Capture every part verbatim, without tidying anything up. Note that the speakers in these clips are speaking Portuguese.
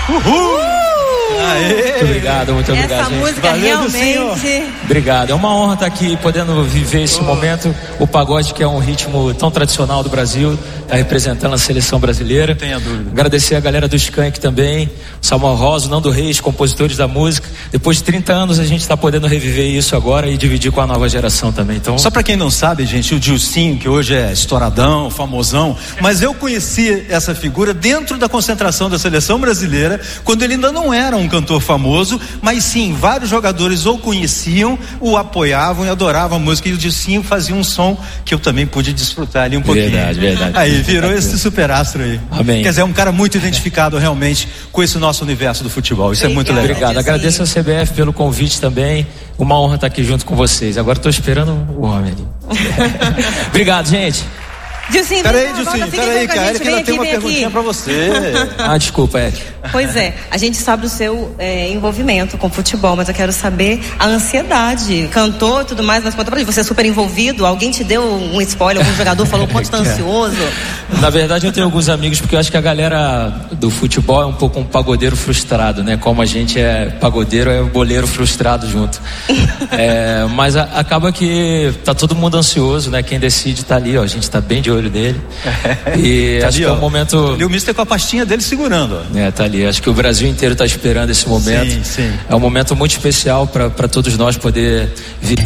Uhul! Aê. Muito obrigado, muito obrigado, Essa gente. música Valeu, realmente... Obrigado, é uma honra estar aqui podendo viver esse oh. momento. O pagode, que é um ritmo tão tradicional do Brasil, está representando a seleção brasileira. Não tenha dúvida. Agradecer a galera do Skank também, Samuel Rosa, Nando Reis, compositores da música. Depois de trinta anos a gente está podendo reviver isso agora e dividir com a nova geração também. Então... Só para quem não sabe, gente, o Dilcinho, que hoje é estouradão, famosão, mas eu conheci essa figura dentro da concentração da seleção brasileira, quando ele ainda não era um cantor famoso, mas sim, vários jogadores o conheciam, o apoiavam e adoravam a música, e o Dilcinho fazia um som que eu também pude desfrutar ali um pouquinho. Verdade, verdade. Aí, virou esse superastro aí. Amém. Quer dizer, é um cara muito identificado realmente com esse nosso universo do futebol. Isso Obrigada. É muito legal. Obrigado, agradeço ao C B F pelo convite também. Uma honra estar aqui junto com vocês. Agora estou esperando o homem ali. Obrigado, gente. Dilcinho, peraí, Dilcinho, peraí, cara, ele que ainda tem uma perguntinha pra você. Ah, desculpa, Ed. Pois é, a gente sabe do seu é, envolvimento com futebol, mas eu quero saber a ansiedade. Cantor e tudo mais, mas conta pra gente, você é super envolvido? Alguém te deu um spoiler, algum jogador falou o quanto tá ansioso? Na verdade, eu tenho alguns amigos, porque eu acho que a galera do futebol é um pouco um pagodeiro frustrado, né? Como a gente é pagodeiro, é boleiro frustrado junto. É, mas a, acaba que tá todo mundo ansioso, né? Quem decide tá ali, ó, a gente tá bem de olho dele. E tá acho ali, que é ó, um momento. E o mister com a pastinha dele segurando, ó. É, tá ali. Acho que o Brasil inteiro tá esperando esse momento. Sim, sim. É um momento muito especial para todos nós poder vir.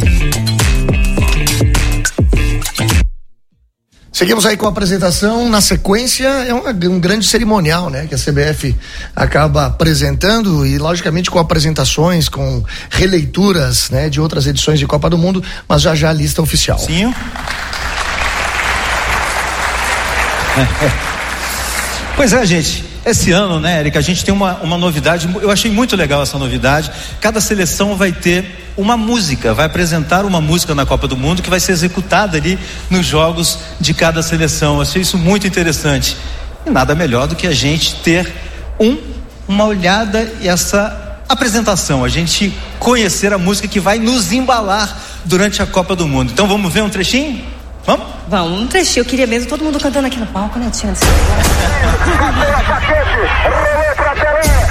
Seguimos aí com a apresentação. Na sequência, é uma, um grande cerimonial, né? Que a C B F acaba apresentando, e logicamente com apresentações, com releituras, né? De outras edições de Copa do Mundo, mas já já a lista oficial. Sim. Pois é, gente, esse ano, né, Érica, a gente tem uma, uma novidade. Eu achei muito legal essa novidade. Cada seleção vai ter uma música, vai apresentar uma música na Copa do Mundo que vai ser executada ali nos jogos de cada seleção. Eu achei isso muito interessante. E nada melhor do que a gente ter um, uma olhada e essa apresentação, a gente conhecer a música que vai nos embalar durante a Copa do Mundo. Então vamos ver um trechinho? Vamos? Vamos, um trechinho. Eu queria mesmo todo mundo cantando aqui no palco, né, Tia?